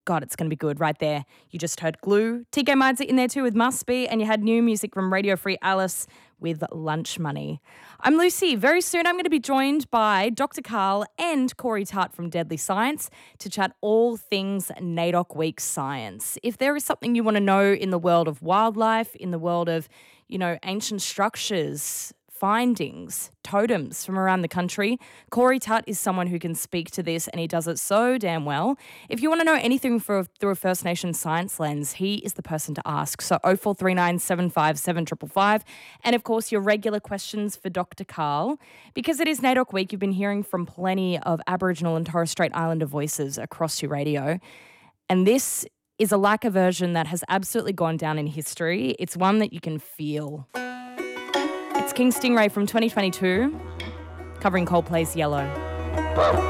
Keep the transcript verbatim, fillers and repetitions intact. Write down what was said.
God, it's going to be good right there. You just heard Glue. T K Mides in there too with Must Be, and you had new music from Radio Free Alice with Lunch Money. I'm Lucy. Very soon I'm going to be joined by Doctor Karl and Corey Tutt from Deadly Science to chat all things NAIDOC Week science. If there is something you want to know in the world of wildlife, in the world of, you know, ancient structures, findings, totems from around the country, Corey Tutt is someone who can speak to this, and he does it so damn well. If you want to know anything for, through a First Nation science lens, he is the person to ask. So oh four three nine, seven five seven, five five five. And of course, your regular questions for Doctor Karl. Because it is NAIDOC Week, you've been hearing from plenty of Aboriginal and Torres Strait Islander voices across your radio. And this is a Laika version that has absolutely gone down in history. It's one that you can feel. It's King Stingray from twenty twenty-two, covering Coldplay's Yellow.